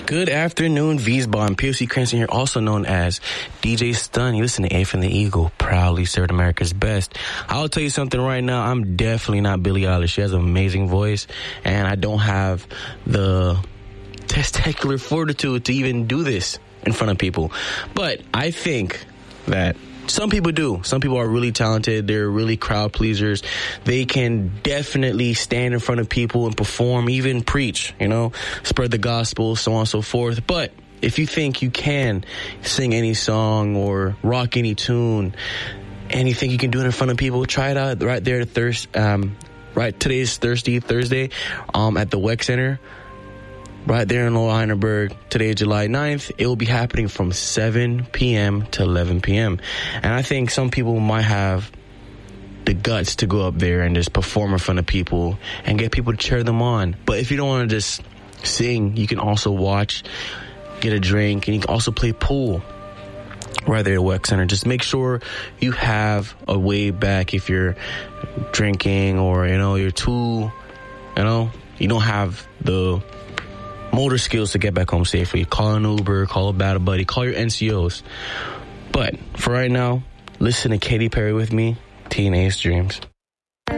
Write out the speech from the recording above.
Good afternoon, Wiesbaden. POC Cranston here, also known as DJ Stun. You listen to A from the Eagle, proudly served America's best. I'll tell you something right now. I'm definitely not Billie Eilish. She has an amazing voice, and I don't have the testicular fortitude to even do this in front of people. But I think that some people do. Some people are really talented. They're really crowd pleasers. They can definitely stand in front of people and perform, even preach, spread the gospel, so on and so forth. But if you think you can sing any song or rock any tune, and you think you can do it in front of people, try it out right there at today's Thirsty Thursday at the WEC Center. Right there in Lower Heidelberg, today, July 9th. It will be happening from 7 p.m. to 11 p.m. And I think some people might have the guts to go up there and just perform in front of people and get people to cheer them on. But if you don't want to just sing, you can also watch, get a drink, and you can also play pool right there at WEC Center. Just make sure you have a way back if you're drinking or, you're too, you don't have the motor skills to get back home safely. Call an Uber, call a battle buddy, call your NCOs. But for right now, listen to Katy Perry with me, Teenage Dreams.